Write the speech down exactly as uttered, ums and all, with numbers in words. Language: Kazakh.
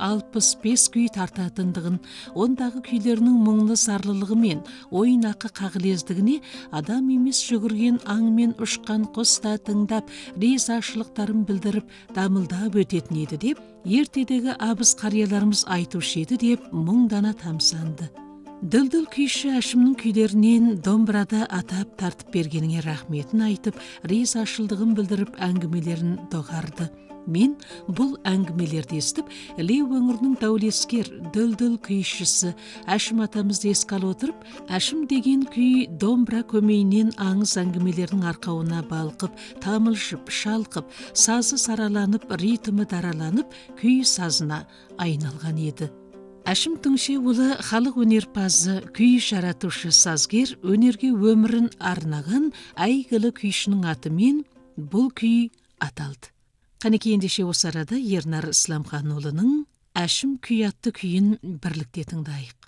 алпыс бес күй тартатындығын, ондағы күйлерінің мұңлы сарлылығы мен ойнақы қағылездігіне адам емес жүгірген аң мен ұшқан құста тыңдап, ризашылықтарын білдіріп, дамылдап өтетін еді деп, ертедегі абыз қарияларымыз айтушы еді деп мұңдана тамсанды. Дылдыл күйші Әшімнің күйлерінен домбырада атап тартып бергеніңе рахметін айтып, ризашылдығын білдіріп әңгімелерін доғарды. Мен бұл әңгімелерді естіп, Іле өңірінің дәулескер, дылдыл күйшісі Әшім атамызды еске ала отырып, Әшім деген күй домбыра көмейінен аңыз әңгімелердің арқауына балқып, тамылжып, шалқып, сазы сараланып, ритмі дараланып, күй сазына айналған еді. Әшім Түңшеұлы халық өнерпазы, күй жаратушы сазгер, өнерге өмірін арнаған әйгілі күйшінің атымен бұл күй аталды. Қанекей ендеше осы арада Ернар Исламханұлының Әшім күй атты күйін бірлікте тыңдайық.